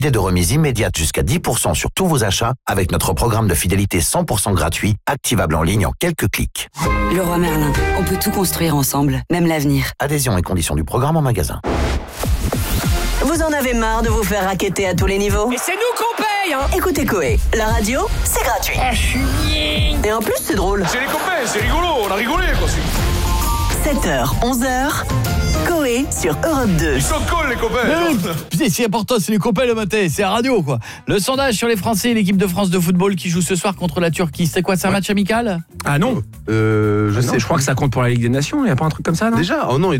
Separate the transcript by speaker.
Speaker 1: de remise immédiate jusqu'à 10% sur tous vos achats avec notre programme de fidélité 100% gratuit, activable en ligne en quelques clics.
Speaker 2: Leroy Merlin, on peut tout construire ensemble, même l'avenir.
Speaker 1: Adhésion et conditions du programme en magasin.
Speaker 3: Vous en avez marre de vous faire racketter à tous les niveaux?
Speaker 4: Et c'est nous qu'on paye, hein.
Speaker 3: Écoutez Coé, la radio, c'est gratuit.
Speaker 4: Ah, je suis bien.
Speaker 3: Et en plus, c'est drôle.
Speaker 5: C'est les copains, c'est rigolo, on a rigolé quoi.
Speaker 3: 7h, 11h, Coé sur Europe 2.
Speaker 5: Ils sont cols les copains.
Speaker 6: Putain, c'est important, c'est les copains le matin, c'est la radio quoi. Le sondage sur les Français et l'équipe de France de football qui joue ce soir contre la Turquie, c'est quoi, c'est un match amical?
Speaker 7: Ah non.
Speaker 8: Je sais,
Speaker 7: Je crois que ça compte pour la Ligue des Nations, il n'y a pas un truc comme ça, non?
Speaker 8: Déjà, oh non,